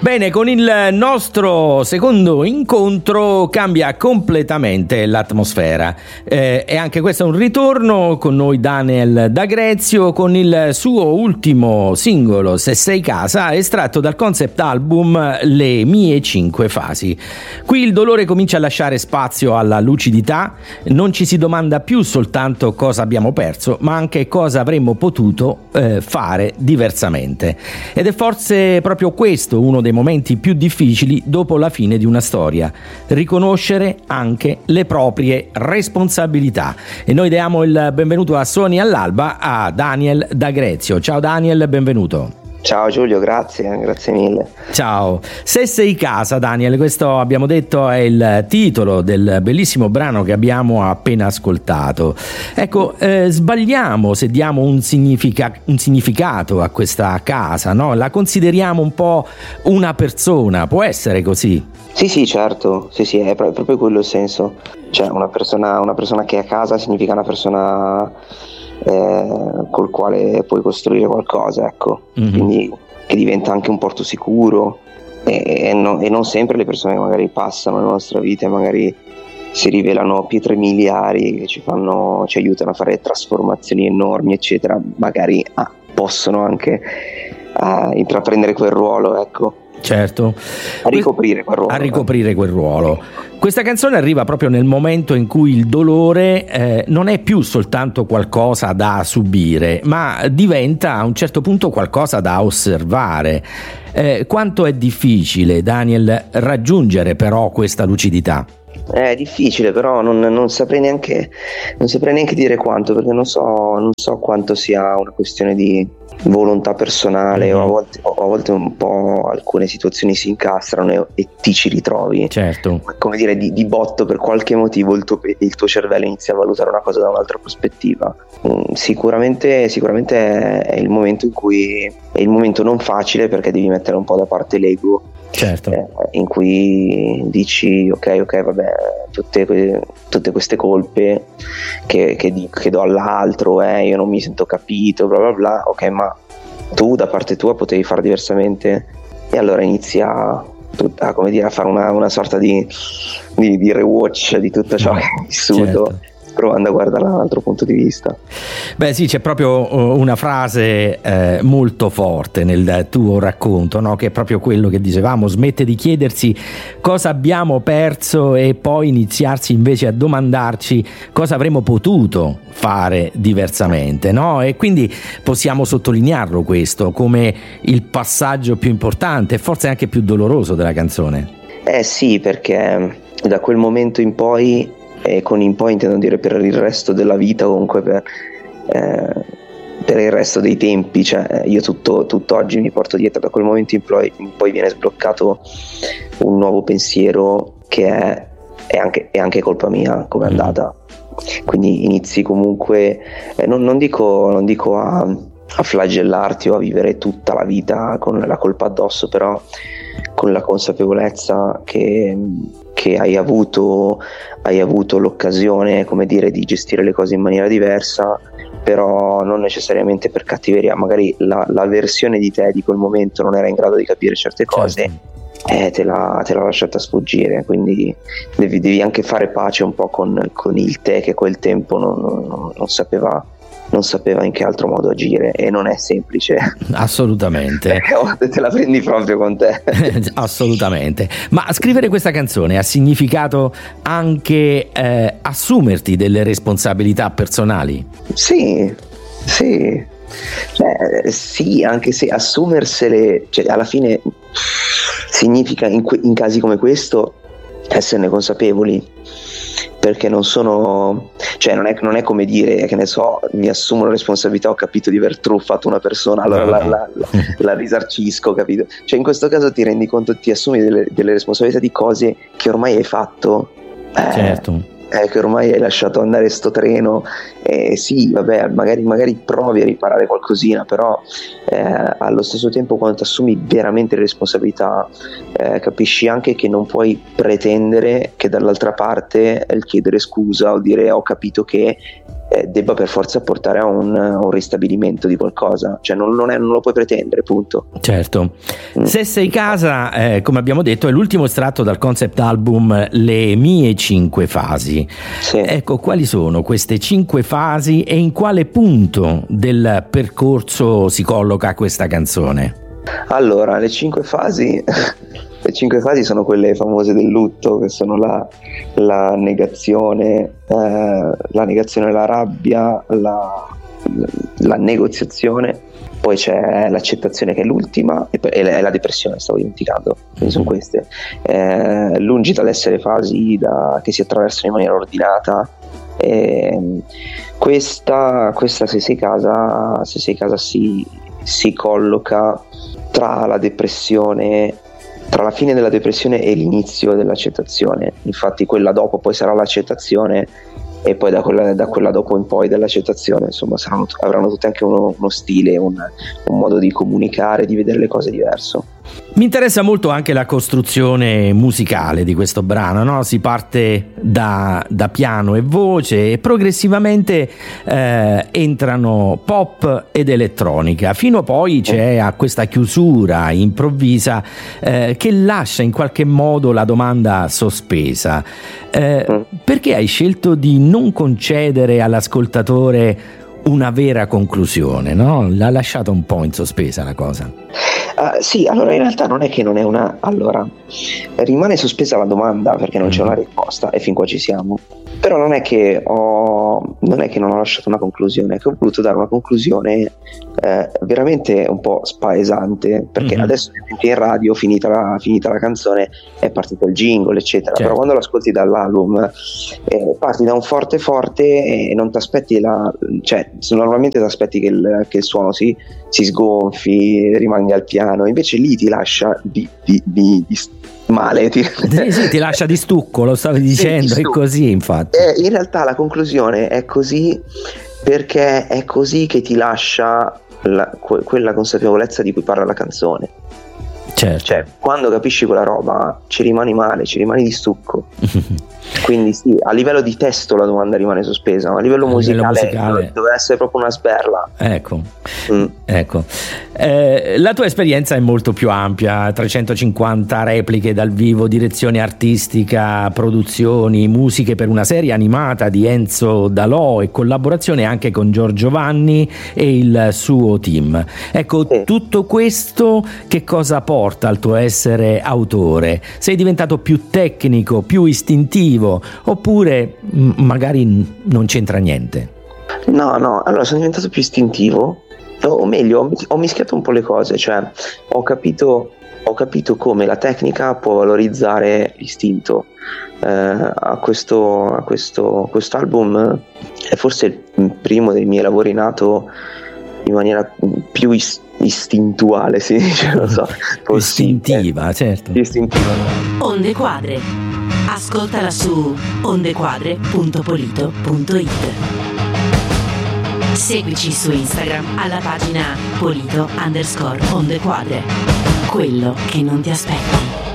Bene, con il nostro secondo incontro cambia completamente l'atmosfera e anche questo è un ritorno con noi Daniel D'Agrezio con il suo ultimo singolo Se sei casa, estratto dal concept album Le mie 5 fasi. Qui il dolore comincia a lasciare spazio alla lucidità, non ci si domanda più soltanto cosa abbiamo perso, ma anche cosa avremmo potuto fare diversamente. Ed è forse proprio questo uno dei momenti più difficili dopo la fine di una storia: riconoscere anche le proprie responsabilità. E noi diamo il benvenuto a Suoni all'Alba a Daniel D'Agrezio. Ciao Daniel, benvenuto. Ciao Giulio, grazie mille. Ciao. Se sei casa, Daniel, questo abbiamo detto è il titolo del bellissimo brano che abbiamo appena ascoltato. Ecco, sbagliamo se diamo un significato a questa casa, no? La consideriamo un po' una persona, può essere così? Sì, certo, sì, è proprio quello il senso. Cioè una persona che è a casa significa una persona col quale puoi costruire qualcosa, ecco. Mm-hmm. Quindi che diventa anche un porto sicuro e non sempre le persone che magari passano nella nostra vita e magari si rivelano pietre miliari che ci aiutano a fare trasformazioni enormi eccetera, magari possono anche intraprendere quel ruolo, ecco. Certo, a ricoprire quel ruolo. Questa canzone arriva proprio nel momento in cui il dolore non è più soltanto qualcosa da subire, ma diventa a un certo punto qualcosa da osservare. Quanto è difficile, Daniel, raggiungere però questa lucidità? È difficile, però non saprei neanche dire quanto, perché non so quanto sia una questione di volontà personale, o a volte un po' alcune situazioni si incastrano e ti ci ritrovi. Certo. Come dire, di botto per qualche motivo il tuo cervello inizia a valutare una cosa da un'altra prospettiva. Sicuramente è il momento in cui è il momento non facile, perché devi mettere un po' da parte l'ego. Certo. In cui dici ok vabbè, tutte queste colpe che do all'altro, io non mi sento capito, bla bla bla, ok, ma tu da parte tua potevi fare diversamente, e allora inizi a fare una sorta di rewatch di tutto ciò che hai vissuto. Certo. Provando a guardare da un altro punto di vista. Beh sì, c'è proprio una frase molto forte nel tuo racconto, no? Che è proprio quello che dicevamo: smette di chiedersi cosa abbiamo perso e poi iniziarsi invece a domandarci cosa avremmo potuto fare diversamente, no? E quindi possiamo sottolinearlo questo come il passaggio più importante e forse anche più doloroso della canzone. Sì, perché da quel momento in poi, e con in poi intendo dire per il resto della vita, comunque per il resto dei tempi, cioè io tutto oggi mi porto dietro. Da quel momento in poi viene sbloccato un nuovo pensiero che è anche colpa mia come è andata. Quindi inizi comunque non dico a flagellarti o a vivere tutta la vita con la colpa addosso, però con la consapevolezza che hai avuto l'occasione, come dire, di gestire le cose in maniera diversa, però non necessariamente per cattiveria. Magari la versione di te di quel momento non era in grado di capire certe cose. Certo. Te l'ha lasciata sfuggire, quindi devi anche fare pace un po' con il te che quel tempo non sapeva in che altro modo agire, e non è semplice. Assolutamente. Te la prendi proprio con te. Assolutamente. Ma scrivere questa canzone ha significato anche assumerti delle responsabilità personali? Sì, anche se assumersele, alla fine significa in casi come questo esserne consapevoli, perché non è come dire, che ne so, mi assumo la responsabilità, ho capito di aver truffato una persona, allora la risarcisco, capito? Cioè in questo caso ti rendi conto, ti assumi delle responsabilità di cose che ormai hai fatto. Certo. Che ormai hai lasciato andare sto treno, sì, vabbè, magari provi a riparare qualcosina, però allo stesso tempo, quando ti assumi veramente le responsabilità, capisci anche che non puoi pretendere che dall'altra parte il chiedere scusa o dire ho capito che debba per forza portare a un ristabilimento di qualcosa, cioè non lo puoi pretendere, punto. Certo. Se sei casa, come abbiamo detto, è l'ultimo estratto dal concept album Le mie 5 fasi. Sì. Ecco, quali sono queste 5 fasi e in quale punto del percorso si colloca questa canzone? Allora, le 5 fasi sono quelle famose del lutto, che sono la negazione, la rabbia, la negoziazione, poi c'è l'accettazione che è l'ultima e la depressione, stavo dimenticando, quindi sono queste. Lungi dall'essere fasi che si attraversano in maniera ordinata. Questa se sei casa si colloca tra la depressione, tra la fine della depressione e l'inizio dell'accettazione. Infatti quella dopo poi sarà l'accettazione, e poi da quella dopo in poi dell'accettazione, insomma, avranno tutte anche uno stile, un modo di comunicare, di vedere le cose diverso. Mi interessa molto anche la costruzione musicale di questo brano, no? Si parte da piano e voce e progressivamente entrano pop ed elettronica, fino a poi c'è a questa chiusura improvvisa che lascia in qualche modo la domanda sospesa. Perché hai scelto di non concedere all'ascoltatore una vera conclusione, no? L'ha lasciata un po' in sospesa la cosa. Sì, allora in realtà non è che non è una... Allora, rimane sospesa la domanda perché non c'è una risposta e fin qua ci siamo. Però non è che non ho lasciato una conclusione, è che ho voluto dare una conclusione veramente un po' spaesante, perché adesso in radio, finita la canzone, è partito il jingle, eccetera. Certo. Però quando lo ascolti dall'album parti da un forte e non ti aspetti cioè normalmente ti aspetti che il suono si sgonfi, rimanga al piano, invece lì ti lascia di male, sì, ti lascia di stucco, lo stavi dicendo, è così infatti. In realtà la conclusione è così perché è così che ti lascia quella consapevolezza di cui parla la canzone. Certo. Cioè, quando capisci quella roba ci rimani male, ci rimani di stucco. Quindi sì, a livello di testo la domanda rimane sospesa, ma a livello musicale deve essere proprio una sberla. Ecco. La tua esperienza è molto più ampia, 350 repliche dal vivo, direzione artistica, produzioni, musiche per una serie animata di Enzo Dalò e collaborazione anche con Giorgio Vanni e il suo team. Ecco, tutto questo che cosa porta al tuo essere autore? Sei diventato più tecnico, più istintivo, oppure magari non c'entra niente? No, allora sono diventato più istintivo, o meglio, ho mischiato un po' le cose, cioè ho capito come la tecnica può valorizzare l'istinto. A questo album è forse il primo dei miei lavori nato in maniera più istintuale, si dice, non so, istintiva, certo. Istintiva. Onde Quadre. Ascoltala su ondequadre.polito.it. Seguici su Instagram alla pagina Polito_Ondequadre. Quello che non ti aspetti.